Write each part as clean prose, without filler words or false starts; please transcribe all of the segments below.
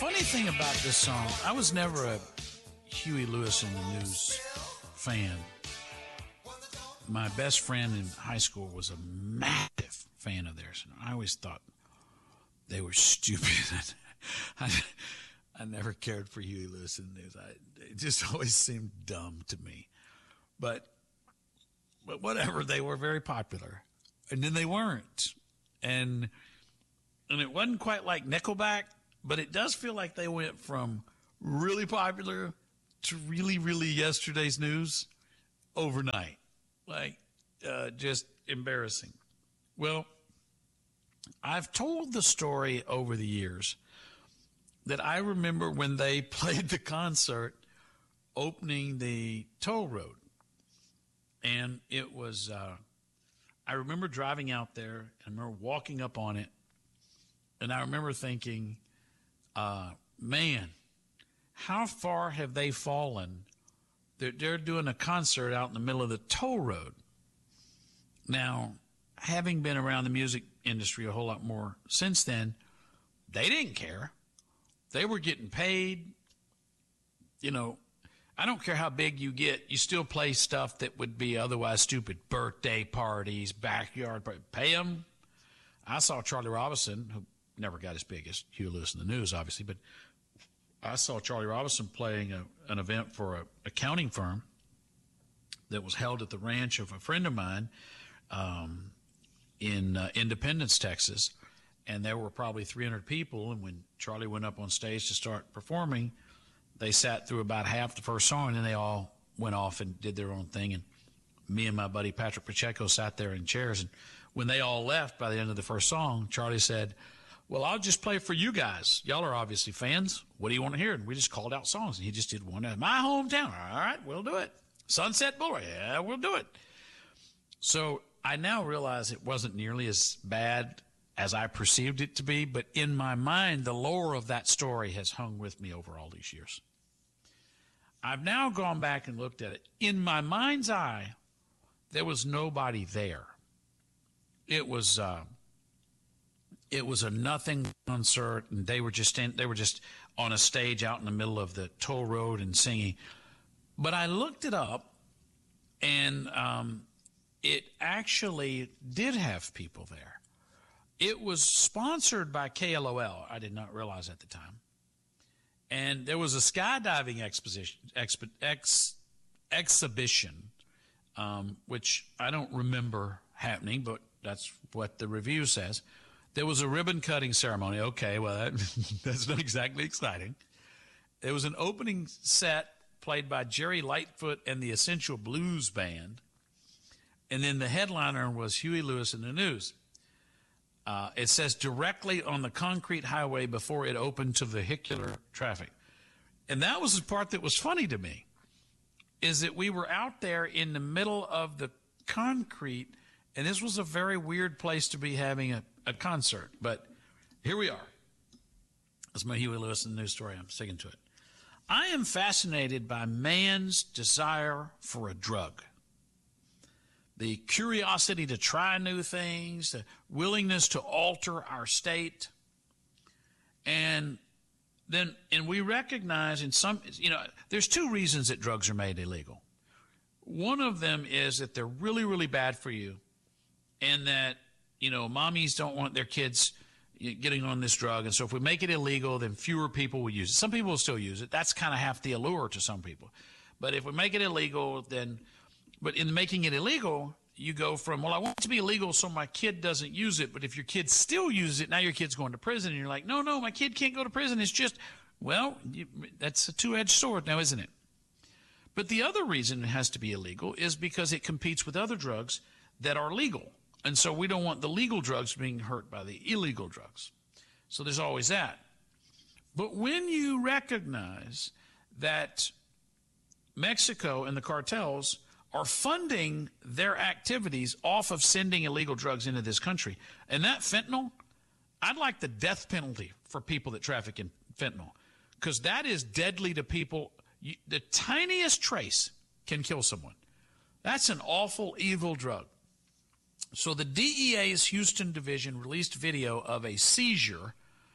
funny thing about this song, I was never a Huey Lewis and the News fan. My best friend in high school was a massive fan of theirs. And I always thought they were stupid. I never cared for Huey Lewis and the News. It just always seemed dumb to me. But whatever, they were very popular. And then they weren't. And it wasn't quite like Nickelback, but it does feel like they went from really popular to really, really yesterday's news overnight. Like, just embarrassing. Well, I've told the story over the years that I remember when they played the concert opening the toll road. And it was, I remember driving out there, and I remember walking up on it, and I remember thinking, man, how far have they fallen? They're doing a concert out in the middle of the toll road. Now, having been around the music industry a whole lot more since then, they didn't care. They were getting paid. You know, I don't care how big you get, you still play stuff that would be otherwise stupid. Birthday parties, backyard parties. Pay them. I saw Charlie Robinson, who never got as big as Huey Lewis and the News, obviously, but I saw Charlie Robinson playing an event for an accounting firm that was held at the ranch of a friend of mine in Independence, Texas. And there were probably 300 people. And when Charlie went up on stage to start performing, they sat through about half the first song, and then they all went off and did their own thing. And me and my buddy Patrick Pacheco sat there in chairs. And when they all left by the end of the first song, Charlie said, well, I'll just play for you guys. Y'all are obviously fans. What do you want to hear? And we just called out songs. And he just did one. My hometown. All right, we'll do it. Sunset Boulevard. Yeah, we'll do it. So I now realize it wasn't nearly as bad as I perceived it to be. But in my mind, the lore of that story has hung with me over all these years. I've now gone back and looked at it. In my mind's eye, there was nobody there. It was a nothing concert, and they were just on a stage out in the middle of the toll road and singing. But I looked it up, and it actually did have people there. It was sponsored by KLOL. I did not realize at the time. And there was a skydiving exhibition, which I don't remember happening, but that's what the review says. There was a ribbon-cutting ceremony. Okay, well, that's not exactly exciting. There was an opening set played by Jerry Lightfoot and the Essential Blues Band. And then the headliner was Huey Lewis and the News. It says directly on the concrete highway before it opened to vehicular traffic. And that was the part that was funny to me, is that we were out there in the middle of the concrete, and this was a very weird place to be having a concert. But here we are. That's my Huey Lewis and the News story. I'm sticking to it. I am fascinated by man's desire for a drug. The curiosity to try new things, the willingness to alter our state. And we recognize in some, there's two reasons that drugs are made illegal. One of them is that they're really, really bad for you, and that, mommies don't want their kids getting on this drug. And so if we make it illegal, then fewer people will use it. Some people will still use it. That's kind of half the allure to some people. But if we make it illegal, but in making it illegal, you go from, well, I want it to be illegal so my kid doesn't use it. But if your kid still uses it, now your kid's going to prison. And you're like, no, my kid can't go to prison. It's just, that's a two-edged sword now, isn't it? But the other reason it has to be illegal is because it competes with other drugs that are legal. And so we don't want the legal drugs being hurt by the illegal drugs. So there's always that. But when you recognize that Mexico and the cartels are funding their activities off of sending illegal drugs into this country, and that fentanyl, I'd like the death penalty for people that traffic in fentanyl, because that is deadly to people. The tiniest trace can kill someone. That's an awful, evil drug. So the DEA's Houston division released video of a seizure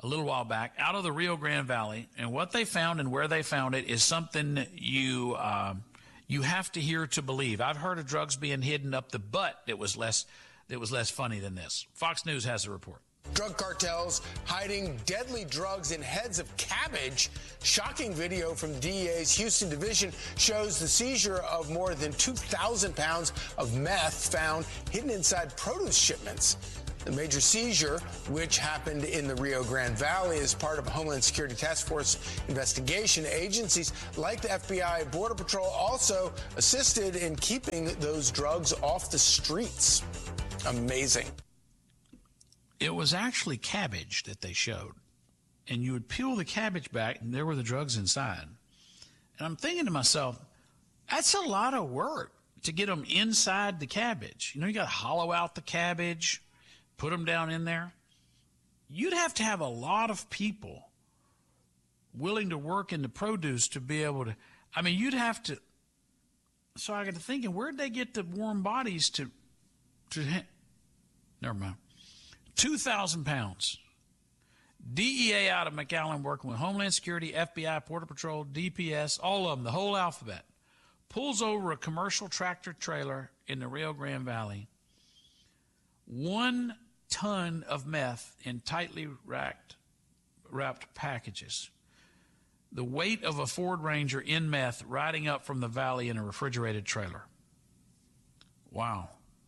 a little while back out of the Rio Grande Valley, and what they found and where they found it is something you have to hear to believe. I've heard of drugs being hidden up the butt that was less funny than this. Fox News has a report. Drug cartels hiding deadly drugs in heads of cabbage. Shocking video from DEA's Houston division shows the seizure of more than 2,000 pounds of meth found hidden inside produce shipments. The major seizure, which happened in the Rio Grande Valley, is part of a Homeland Security Task Force investigation. Agencies like the FBI and Border Patrol also assisted in keeping those drugs off the streets. Amazing. It was actually cabbage that they showed. And you would peel the cabbage back, and there were the drugs inside. And I'm thinking to myself, that's a lot of work to get them inside the cabbage. You know, you got to hollow out the cabbage, put them down in there. You'd have to have a lot of people willing to work in the produce to be able to, I mean, you'd have to, so I got to thinking, where'd they get the warm bodies to never mind. 2,000 pounds. DEA out of McAllen working with Homeland Security, FBI, Border Patrol, DPS, all of them, the whole alphabet, pulls over a commercial tractor trailer in the Rio Grande Valley. 1 ton of meth in tightly wrapped packages. The weight of a Ford Ranger in meth riding up from the valley in a refrigerated trailer. Wow.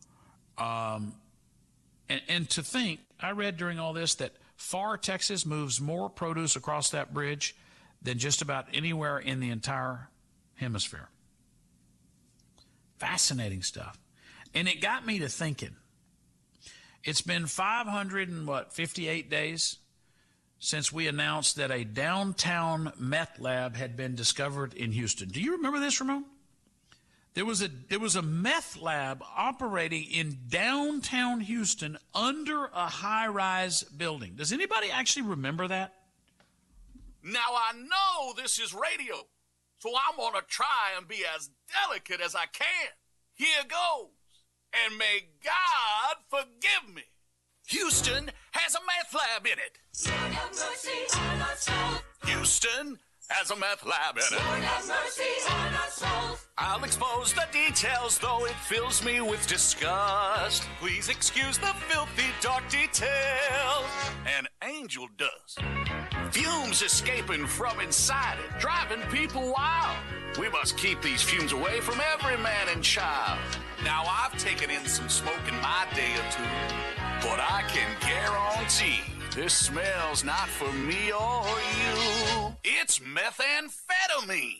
And to think, I read during all this that Pharr, Texas moves more produce across that bridge than just about anywhere in the entire hemisphere. Fascinating stuff. And it got me to thinking. It's been 558 days since we announced that a downtown meth lab had been discovered in Houston. Do you remember this, Ramon? There was a meth lab operating in downtown Houston under a high-rise building. Does anybody actually remember that? Now, I know this is radio, so I'm going to try and be as delicate as I can. Here goes. And may God forgive me. Houston has a meth lab in it. Lord have mercy on us both. Houston has a meth lab in it. Lord have mercy on us both. I'll expose the details, though it fills me with disgust. Please excuse the filthy, dark details. An angel does. Fumes escaping from inside it, driving people wild. We must keep these fumes away from every man and child. Now, I've taken in some smoke in my day or two, but I can guarantee this smells not for me or you. It's methamphetamine.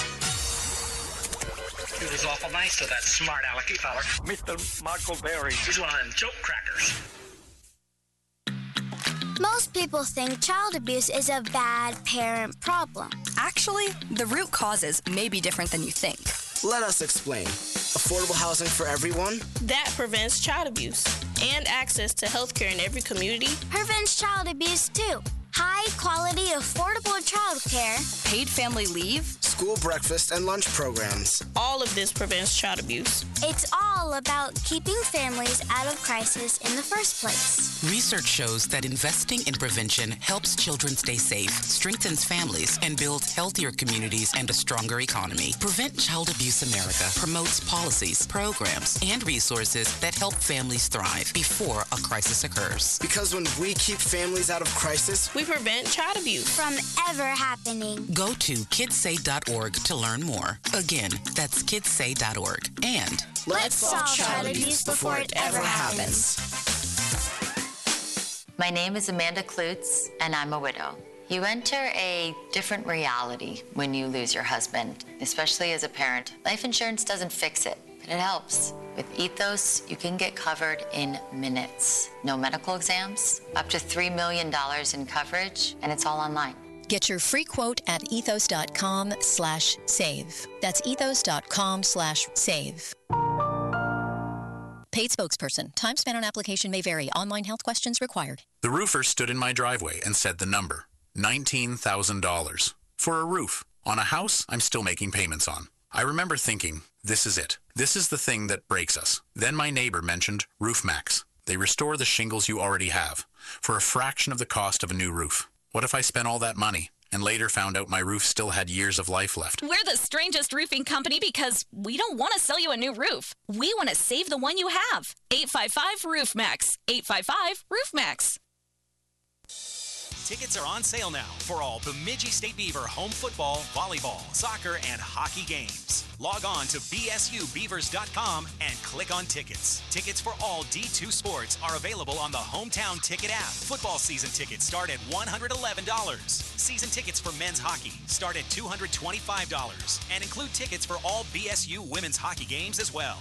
He was awful nice to that smart alecky feller. Mr. Michael Berry. He's one of them joke crackers. Most people think child abuse is a bad parent problem. Actually, the root causes may be different than you think. Let us explain. Affordable housing for everyone? That prevents child abuse. And access to health care in every community. Prevents child abuse, too. High-quality, affordable child care. Paid family leave. School breakfast and lunch programs. All of this prevents child abuse. It's all about keeping families out of crisis in the first place. Research shows that investing in prevention helps children stay safe, strengthens families, and builds healthier communities and a stronger economy. Prevent Child Abuse America promotes policies, programs, and resources that help families thrive before a crisis occurs. Because when we keep families out of crisis, we prevent child abuse from ever happening. Go to kidssay.org to learn more. Again, that's kidssay.org. And let's solve child abuse before it ever happens. My name is Amanda Klutz, and I'm a widow. You enter a different reality when you lose your husband, especially as a parent. Life insurance doesn't fix it, but it helps. With Ethos, you can get covered in minutes. No medical exams, up to $3 million in coverage, and it's all online. Get your free quote at ethos.com/save. That's ethos.com/save. Paid spokesperson. Time spent on application may vary. Online health questions required. The roofer stood in my driveway and said the number, $19,000. For a roof on a house I'm still making payments on. I remember thinking, this is it. This is the thing that breaks us. Then my neighbor mentioned RoofMax. They restore the shingles you already have for a fraction of the cost of a new roof. What if I spent all that money and later found out my roof still had years of life left? We're the strangest roofing company because we don't want to sell you a new roof. We want to save the one you have. 855-ROOF-MAX. 855-ROOF-MAX. Tickets are on sale now for all Bemidji State Beaver home football, volleyball, soccer, and hockey games. Log on to bsubeavers.com and click on tickets. Tickets for all D2 sports are available on the Hometown Ticket app. Football season tickets start at $111. Season tickets for men's hockey start at $225 and include tickets for all BSU women's hockey games as well.